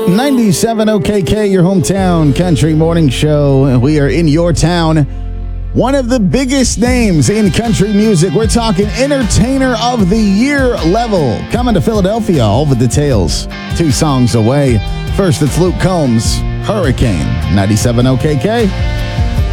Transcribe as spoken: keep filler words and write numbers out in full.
ninety-seven O K K, your hometown country morning show. We are in your town. One of the biggest names in country music. We're talking Entertainer of the Year level. Coming to Philadelphia, all the details. Two songs away. First, it's Luke Combs, Hurricane, ninety-seven O K K.